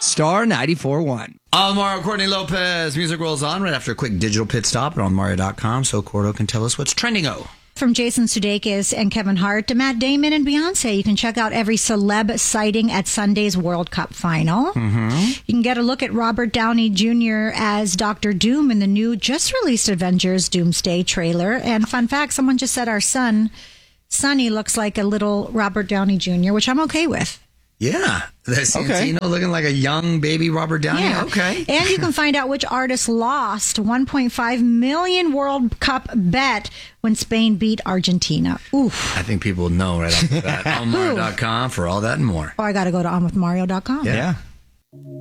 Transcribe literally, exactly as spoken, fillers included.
Star ninety-four point one. Almaro Courtney Lopez. Music rolls on right after a quick digital pit stop at on mario dot com so Cordo can tell us what's trending-o. From Jason Sudeikis and Kevin Hart to Matt Damon and Beyonce, you can check out every celeb sighting at Sunday's World Cup final. Mm-hmm. You can get a look at Robert Downey Junior as Doctor Doom in the new just-released Avengers Doomsday trailer. And fun fact, someone just said our son, Sonny, looks like a little Robert Downey Junior, which I'm okay with. Yeah. The Santino okay. looking like a young baby Robert Downey. Yeah. Okay. And you can find out which artist lost one point five million World Cup bet when Spain beat Argentina. Oof. I think people know right off the bat. on mario dot com for all that and more. Oh, I got to go to on with mario dot com. Yeah. yeah.